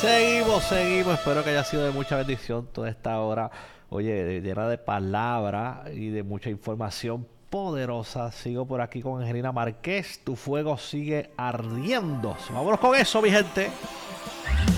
Seguimos. Espero que haya sido de mucha bendición toda esta hora. Oye, llena de palabra y de mucha información poderosa. Sigo por aquí con Angelina Márquez. Tu fuego sigue ardiendo. Vámonos con eso, mi gente.